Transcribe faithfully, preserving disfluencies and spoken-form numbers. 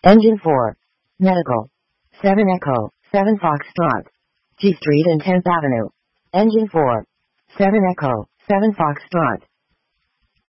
Engine four. Medical. seven Echo, seven Foxtrot. G Street and tenth Avenue. Engine four. seven Echo, seven Foxtrot.